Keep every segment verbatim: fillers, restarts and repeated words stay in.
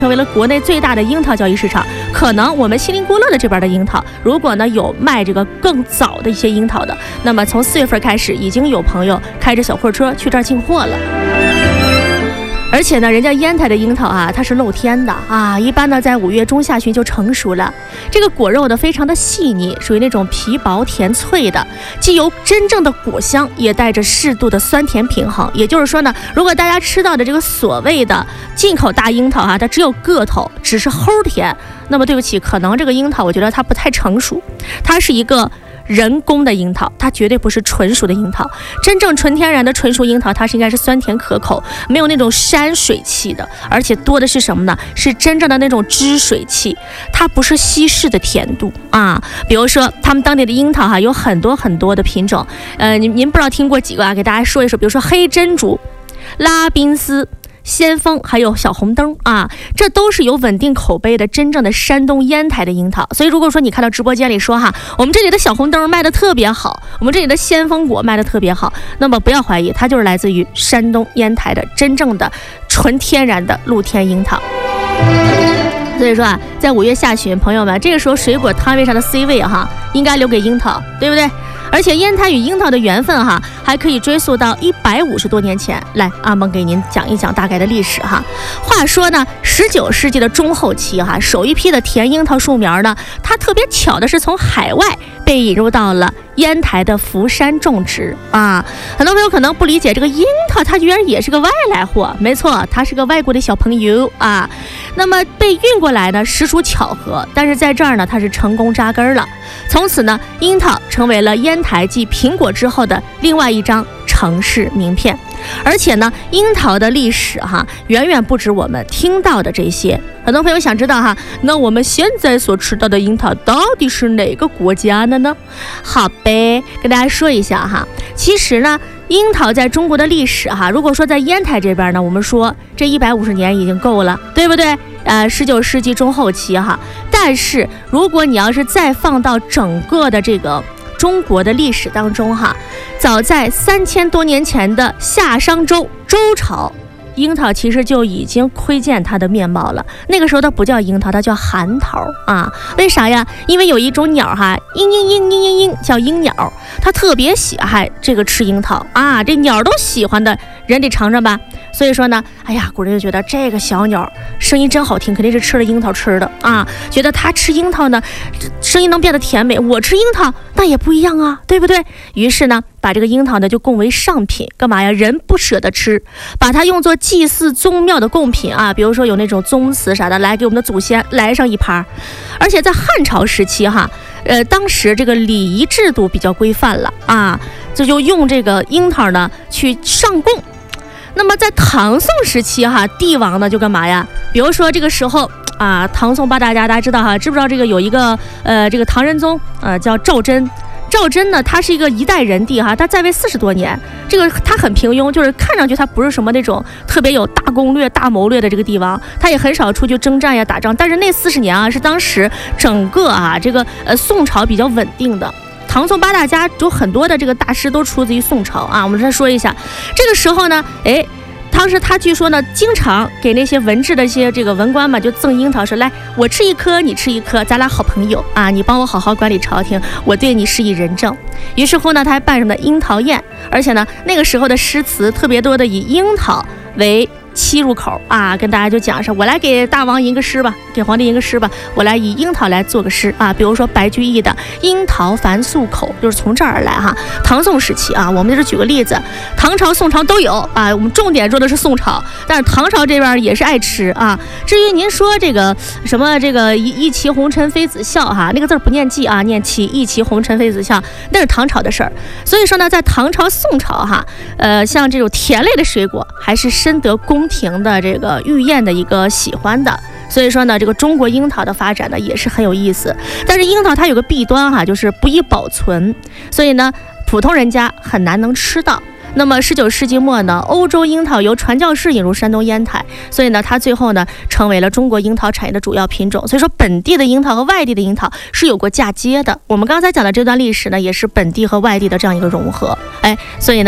成为了国内最大的樱桃交易市场。可能我们锡林郭勒的这边的樱桃，如果呢有卖这个更早的一些樱桃的，那么从四月份开始，已经有朋友开着小货车去这儿进货了。而且呢，人家烟台的樱桃啊，它是露天的啊，一般呢在五月中下旬就成熟了。这个果肉呢非常的细腻，属于那种皮薄甜脆的，既有真正的果香，也带着适度的酸甜平衡。也就是说呢，如果大家吃到的这个所谓的进口大樱桃哈、啊，它只有个头，只是齁甜，那么对不起，可能这个樱桃我觉得它不太成熟，它是一个人工的樱桃，它绝对不是纯熟的樱桃。真正纯天然的纯熟樱桃，它是应该是酸甜可口，没有那种山水气的，而且多的是什么呢？是真正的那种汁水气，它不是稀释的甜度啊。比如说他们当地的樱桃哈、啊，有很多很多的品种，呃，您您不知道听过几个啊？给大家说一说，比如说黑珍珠、拉宾斯、先锋还有小红灯啊，这都是有稳定口碑的真正的山东烟台的樱桃。所以如果说你看到直播间里说哈，我们这里的小红灯卖的特别好，我们这里的先锋果卖的特别好，那么不要怀疑，它就是来自于山东烟台的真正的纯天然的露天樱桃。所以说啊，在五月下旬，朋友们，这个时候水果摊位上的 C 位哈，应该留给樱桃，对不对？而且烟台与樱桃的缘分哈，还可以追溯到一百五十多年前。来，阿蒙给您讲一讲大概的历史哈。话说呢，十九世纪的中后期哈，首一批的甜樱桃树苗呢，它特别巧的是从海外被引入到了烟台的福山种植啊。很多朋友可能不理解，这个樱桃它居然也是个外来货。没错，它是个外国的小朋友啊。那么被运过来呢，实属巧合，但是在这儿呢，它是成功扎根了。从此呢，樱桃成为了烟台继苹果之后的另外一张城市名片。而且呢，樱桃的历史哈，远远不止我们听到的这些。很多朋友想知道哈，那我们现在所吃到的樱桃到底是哪个国家的呢？好呗，跟大家说一下哈。其实呢，樱桃在中国的历史哈，如果说在烟台这边呢，我们说这一百五十年已经够了，对不对？呃，十九世纪中后期哈。但是如果你要是再放到整个的这个中国的历史当中哈，早在三千多年前的夏商周周朝，樱桃其实就已经窥见它的面貌了。那个时候它不叫樱桃，它叫蟠桃啊。为啥呀？因为有一种鸟哈，嘤嘤嘤嘤嘤嘤，叫鹰鸟，它特别喜爱这个吃樱桃啊，这鸟都喜欢的，人得尝尝吧。所以说呢，哎呀，古人就觉得这个小鸟声音真好听，肯定是吃了樱桃吃的啊，觉得它吃樱桃呢，声音能变得甜美，我吃樱桃那也不一样啊，对不对？于是呢，把这个樱桃呢就供为上品，干嘛呀？人不舍得吃，把它用作祭祀宗庙的贡品啊，比如说有那种宗祠啥的，来给我们的祖先来上一盘。而且在汉朝时期哈，呃，当时这个礼仪制度比较规范了啊，这就用这个樱桃呢去上供。那么在唐宋时期哈，帝王呢就干嘛呀？比如说这个时候啊，唐宋八大家大家知道哈，知不知道这个有一个呃这个唐仁宗呃叫赵祯。赵祯呢，他是一个一代人帝哈，他在位四十多年，这个他很平庸，就是看上去他不是什么那种特别有大攻略、大谋略的这个帝王，他也很少出去征战呀、打仗。但是那四十年啊，是当时整个啊这个呃宋朝比较稳定的。唐宋八大家有很多的这个大师都出自于宋朝啊，我们再说一下，这个时候呢，哎。当时他据说呢，经常给那些文治的一些这个文官嘛，就赠樱桃，说来我吃一颗，你吃一颗，咱俩好朋友啊，你帮我好好管理朝廷，我对你施以仁政。于是乎呢，他还办什么樱桃宴，而且呢，那个时候的诗词特别多的以樱桃为七入口啊，跟大家就讲说，我来给大王吟个诗吧，给皇帝吟个诗吧，我来以樱桃来做个诗啊，比如说白居易的《樱桃凡素口》，就是从这儿而来哈。唐宋时期啊，我们就是举个例子，唐朝、宋朝都有啊，我们重点说的是宋朝，但是唐朝这边也是爱吃啊。至于您说这个什么这个一一骑红尘妃子笑哈，那个字不念记啊，念骑，一骑红尘妃子笑，那是唐朝的事儿。所以说呢，在唐朝、宋朝哈，呃，像这种甜类的水果还是深得宫廷的这个御宴的一个喜欢的。所以说呢，这个中国樱桃的发展呢也是很有意思。但是樱桃它有个弊端哈，就是不易保存，所以呢，普通人家很难能吃到。那么十九世纪末呢，欧洲樱桃由传教士引入山东烟台，所以呢，它最后呢成为了中国樱桃产业的主要品种。所以说，本地的樱桃和外地的樱桃是有过嫁接的。我们刚才讲的这段历史呢，也是本地和外地的这样一个融合。哎，所以呢，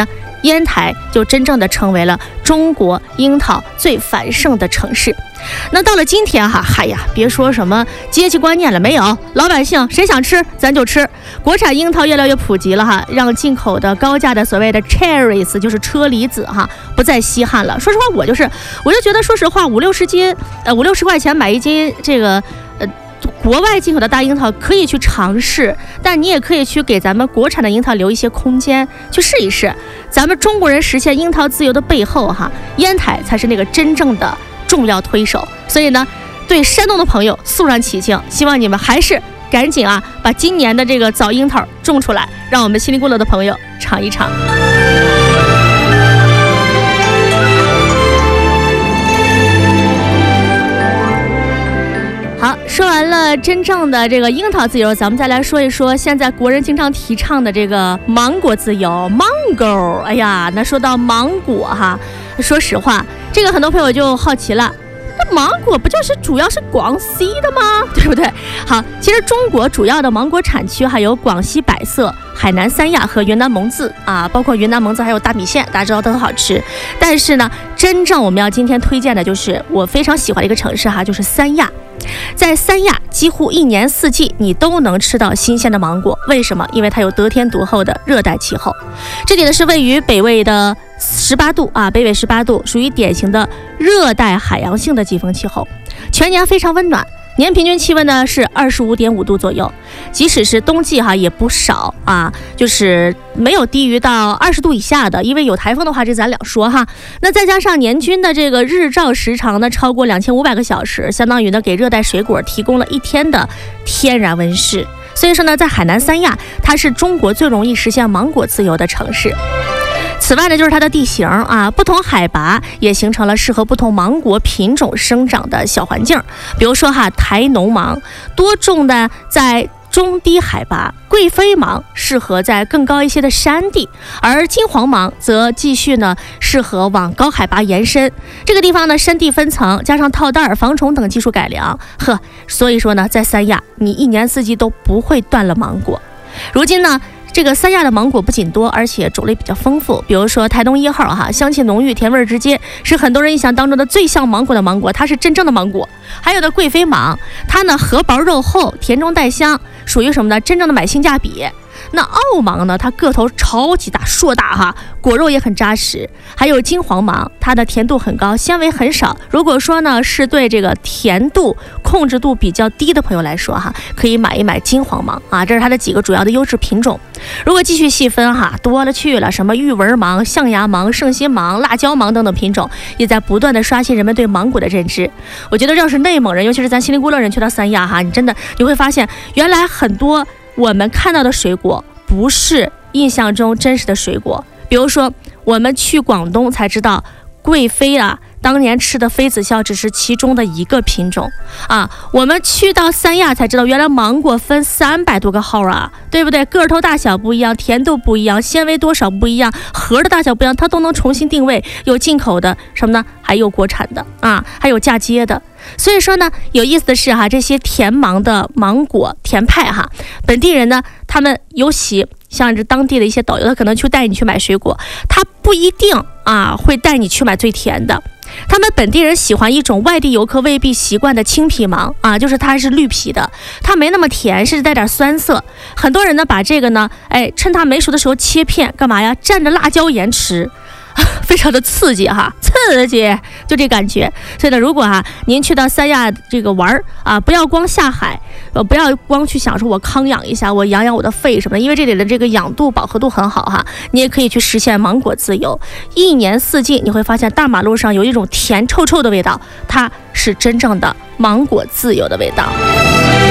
烟台就真正的成为了中国樱桃最繁盛的城市。那到了今天哈，嗨呀，别说什么阶级观念了，没有，老百姓谁想吃咱就吃。国产樱桃越来越普及了哈，让进口的高价的所谓的 cherries 就是车厘子哈，不再稀罕了。说实话，我就是我就觉得，说实话，五六十斤，呃，五六十块钱买一斤这个呃。国外进口的大樱桃可以去尝试，但你也可以去给咱们国产的樱桃留一些空间，去试一试。咱们中国人实现樱桃自由的背后哈，烟台才是那个真正的重要推手。所以呢，对山东的朋友肃然起敬，希望你们还是赶紧啊，把今年的这个枣樱桃种出来，让我们心里咕噜的朋友尝一尝。好，说完了真正的这个樱桃自由，咱们再来说一说现在国人经常提倡的这个芒果自由 mango。 哎呀，那说到芒果哈，说实话，这个很多朋友就好奇了，那芒果不就是主要是广西的吗？对不对？好，其实中国主要的芒果产区还有广西百色、海南三亚和云南蒙自啊，包括云南蒙自还有大米线，大家知道都很好吃。但是呢，真正我们要今天推荐的就是我非常喜欢的一个城市哈，就是三亚。在三亚几乎一年四季你都能吃到新鲜的芒果，为什么？因为它有得天独厚的热带气候。这里呢是位于北纬的十八度啊，北纬十八度，属于典型的热带海洋性的季风气候，全年非常温暖。年平均气温呢是二十五点五度左右，即使是冬季哈也不少啊，就是没有低于到二十度以下的，因为有台风的话这咱两说哈。那再加上年均的这个日照时长呢超过两千五百个小时，相当于呢给热带水果提供了一天的天然温室。所以说呢，在海南三亚，它是中国最容易实现芒果自由的城市。此外呢，就是它的地形啊，不同海拔也形成了适合不同芒果品种生长的小环境。比如说哈，台农芒多种的在中低海拔，贵妃芒适合在更高一些的山地，而金黄芒则继续呢适合往高海拔延伸。这个地方呢，山地分层，加上套袋、防虫等技术改良，呵，所以说呢，在三亚你一年四季都不会断了芒果。如今呢，这个三亚的芒果不仅多，而且种类比较丰富。比如说台东一号哈，香气浓郁，甜味直接，是很多人印象当中的最像芒果的芒果，它是真正的芒果。还有的贵妃芒，它呢核薄肉厚，甜中带香，属于什么呢？真正的买性价比。那澳芒呢，它个头超级大，硕大哈，果肉也很扎实。还有金黄芒，它的甜度很高，纤维很少。如果说呢是对这个甜度控制度比较低的朋友来说哈，可以买一买金黄芒啊，这是它的几个主要的优质品种。如果继续细分哈，多了去了，什么玉纹芒、象牙芒、圣心芒、辣椒芒等等品种，也在不断的刷新人们对芒果的认知。我觉得要是内蒙人，尤其是咱锡林郭勒人去到三亚哈，你真的你会发现，原来很多我们看到的水果不是印象中真实的水果。比如说我们去广东才知道，贵妃啊当年吃的妃子笑只是其中的一个品种啊，我们去到三亚才知道，原来芒果分三百多个号啊，对不对？个头大小不一样，甜度不一样，纤维多少不一样，核的大小不一样，它都能重新定位。有进口的什么呢？还有国产的啊，还有嫁接的。所以说呢，有意思的是哈，这些甜芒的芒果甜派哈，本地人呢，他们尤其像这当地的一些导游，他可能去带你去买水果，他不一定啊会带你去买最甜的。他们本地人喜欢一种外地游客未必习惯的青皮芒啊，就是它是绿皮的，它没那么甜，甚至带点酸涩。很多人呢把这个呢，哎，趁它没熟的时候切片，干嘛呀？蘸着辣椒盐吃。非常的刺激哈，刺激，就这感觉。所以呢，如果哈您去到三亚这个玩儿啊，不要光下海，呃，不要光去想说我康养一下，我养养我的肺什么的，因为这里的这个氧度饱和度很好哈，你也可以去实现芒果自由。一年四季你会发现大马路上有一种甜臭臭的味道，它是真正的芒果自由的味道。